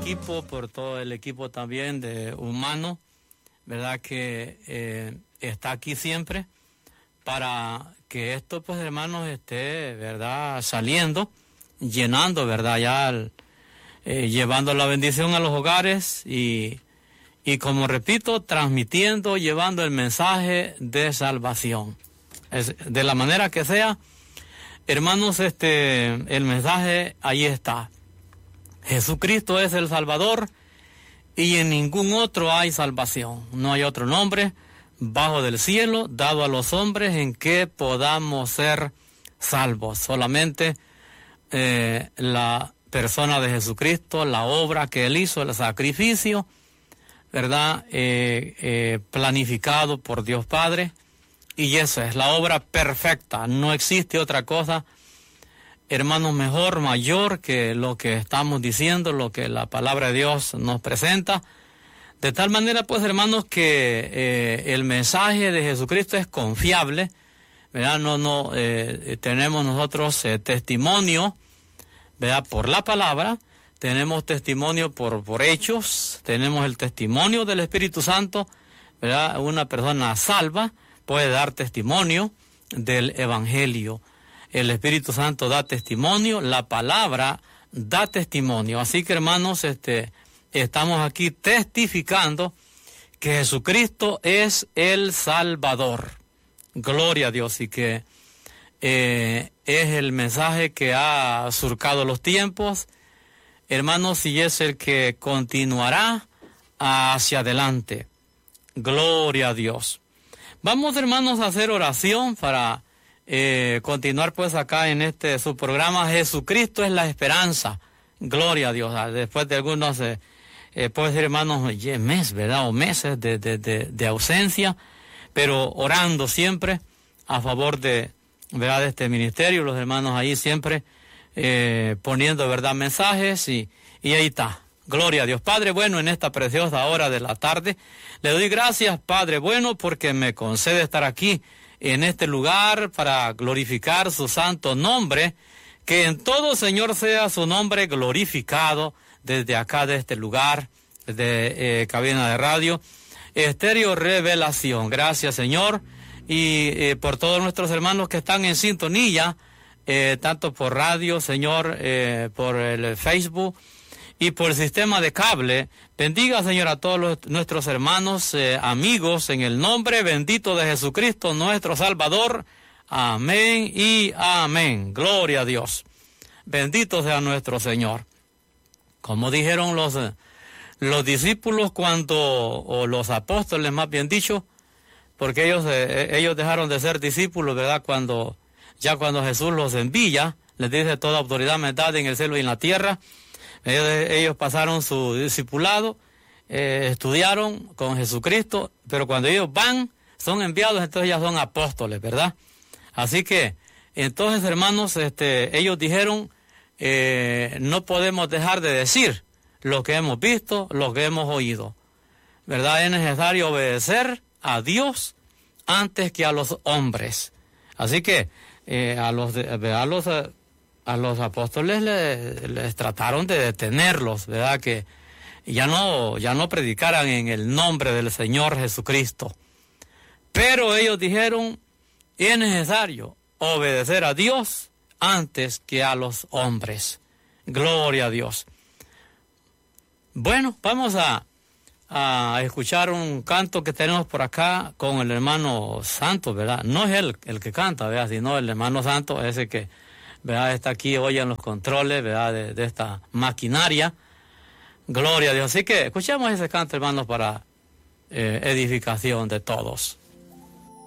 equipo, por todo el equipo también de humano, ¿verdad? Que está aquí siempre para que esto, pues, hermanos, esté, ¿verdad? Saliendo, llenando, ¿verdad? Ya llevando la bendición a los hogares y como repito, transmitiendo, llevando el mensaje de salvación. De la manera que sea, hermanos, el mensaje ahí está. Jesucristo es el Salvador y en ningún otro hay salvación. No hay otro nombre bajo del cielo dado a los hombres en que podamos ser salvos. Solamente la persona de Jesucristo, la obra que Él hizo, el sacrificio, ¿verdad? Planificado por Dios Padre. Y esa es la obra perfecta. No existe otra cosa, hermanos, mejor, mayor que lo que estamos diciendo, lo que la palabra de Dios nos presenta. De tal manera, pues, hermanos, que el mensaje de Jesucristo es confiable, ¿verdad? Tenemos nosotros testimonio, ¿verdad? Por la palabra, tenemos testimonio por hechos, tenemos el testimonio del Espíritu Santo, ¿verdad? Una persona salva puede dar testimonio del Evangelio. El Espíritu Santo da testimonio, la palabra da testimonio. Así que, hermanos, estamos aquí testificando que Jesucristo es el Salvador. Gloria a Dios, y que es el mensaje que ha surcado los tiempos, hermanos, y es el que continuará hacia adelante. Gloria a Dios. Vamos, hermanos, a hacer oración para continuar, pues, acá en su programa. Jesucristo es la esperanza. Gloria a Dios. Después de algunos, puede ser, hermanos, meses, ¿verdad? O meses de ausencia, pero orando siempre a favor ¿verdad? De este ministerio. Los hermanos ahí siempre poniendo, ¿verdad? Mensajes y ahí está. Gloria a Dios. Padre bueno, en esta preciosa hora de la tarde, le doy gracias, Padre bueno, porque me concede estar aquí en este lugar para glorificar su santo nombre. Que en todo, Señor, sea su nombre glorificado desde acá, de este lugar, de cabina de radio, Estéreo Revelación. Gracias, Señor, y por todos nuestros hermanos que están en sintonía, tanto por radio, Señor, por el Facebook y por el sistema de cable. Bendiga, Señor, a todos nuestros hermanos, amigos, en el nombre bendito de Jesucristo, nuestro Salvador. Amén y amén. Gloria a Dios. Bendito sea nuestro Señor. Como dijeron los discípulos o los apóstoles, más bien dicho, porque ellos dejaron de ser discípulos, ¿verdad? Cuando Jesús los envía, les dice: toda autoridad me es dada en el cielo y en la tierra. Ellos pasaron su discipulado, estudiaron con Jesucristo, pero cuando ellos son enviados, entonces ya son apóstoles, ¿verdad? Así que, entonces, hermanos, ellos dijeron, no podemos dejar de decir lo que hemos visto, lo que hemos oído, ¿verdad? Es necesario obedecer a Dios antes que a los hombres. Así que a los apóstoles les trataron de detenerlos, ¿verdad? Que ya no predicaran en el nombre del Señor Jesucristo. Pero ellos dijeron: es necesario obedecer a Dios antes que a los hombres. Gloria a Dios. Bueno, vamos a escuchar un canto que tenemos por acá con el hermano Santos, ¿verdad? No es él el que canta, ¿verdad? Sino el hermano Santos, ese que, ¿verdad? Está aquí hoy en los controles, ¿verdad? De esta maquinaria. Gloria a Dios. Así que escuchemos ese canto, hermanos, para edificación de todos.